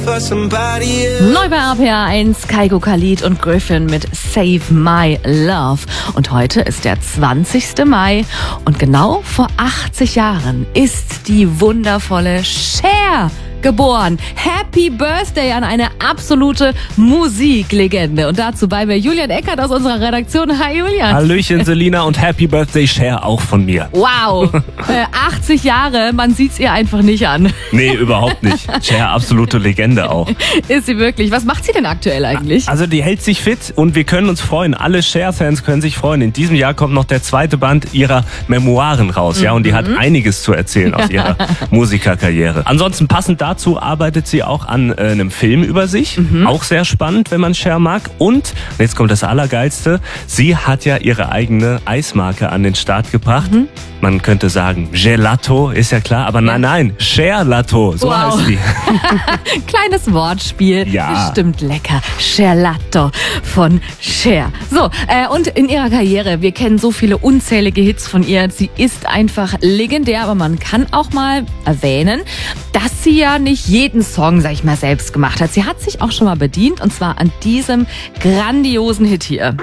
Neu bei RPA 1, Kygo Khalid und Griffin mit Save My Love. Und heute ist der 20. Mai und genau vor 80 Jahren ist die wundervolle Cher geboren. Happy Birthday an eine absolute Musiklegende. Und dazu bei mir Julian Eckert aus unserer Redaktion. Hi Julian. Hallöchen Selina und Happy Birthday Cher auch von mir. Wow, 80 Jahre, man sieht's ihr einfach nicht an. Nee, überhaupt nicht. Cher, absolute Legende auch. Ist sie wirklich? Was macht sie denn aktuell eigentlich? Also die hält sich fit und wir können uns freuen. Alle Cher-Fans können sich freuen. In diesem Jahr kommt noch der zweite Band ihrer Memoiren raus. Ja, und die hat einiges zu erzählen aus ihrer Musikerkarriere. Ansonsten passend dazu arbeitet sie auch an einem Film über sich. Auch sehr spannend, wenn man Cher mag. Und jetzt kommt das Allergeilste. Sie hat ja ihre eigene Eismarke an den Start gebracht. Man könnte sagen, Gelato, ist ja klar. Aber nein, Cher-Lato, so heißt sie. Kleines Wortspiel. Ja. Bestimmt lecker. Cher-Lato von Cher. So, und in ihrer Karriere, wir kennen so viele unzählige Hits von ihr. Sie ist einfach legendär, aber man kann auch mal erwähnen, dass sie ja nicht jeden Song, sag ich mal, selbst gemacht hat. Sie hat sich auch schon mal bedient, und zwar an diesem grandiosen Hit hier.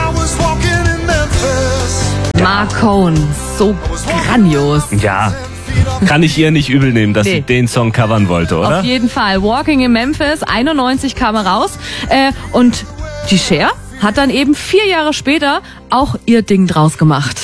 Marcone, so grandios. Ja, kann ich ihr nicht übel nehmen, dass sie den Song covern wollte, oder? Auf jeden Fall. Walking in Memphis, 91 kam er raus. Und die Cher hat dann eben 4 Jahre später auch ihr Ding draus gemacht.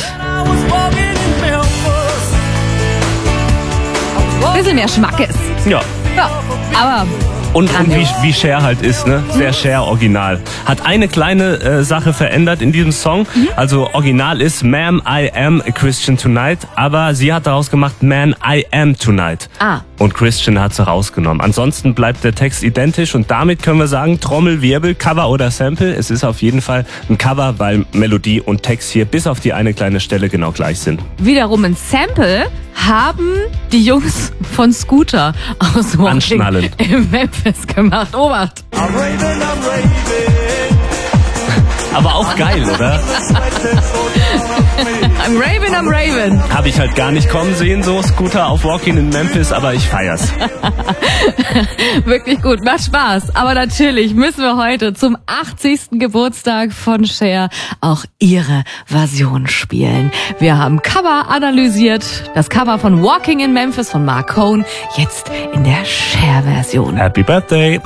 Bisschen mehr Schmackes. Ja. Ja, aber... Und wie Cher halt ist, ne? Sehr Cher-original. Hat eine kleine Sache verändert in diesem Song. Also original ist Ma'am, I am a Christian tonight. Aber sie hat daraus gemacht Man, I am tonight. Und Christian hat sie rausgenommen. Ansonsten bleibt der Text identisch. Und damit können wir sagen, Trommelwirbel, Cover oder Sample. Es ist auf jeden Fall ein Cover, weil Melodie und Text hier bis auf die eine kleine Stelle genau gleich sind. Wiederum ein Sample haben die Jungs von Scooter aus Walking in Memphis gemacht. Obacht! Aber auch geil, oder? I'm Raven. Habe ich halt gar nicht kommen sehen, so Scooter auf Walking in Memphis, aber ich feier's. Wirklich gut, macht Spaß. Aber natürlich müssen wir heute zum 80. Geburtstag von Cher auch ihre Version spielen. Wir haben Cover analysiert, das Cover von Walking in Memphis von Marcone, jetzt in der Cher-Version. Happy Birthday!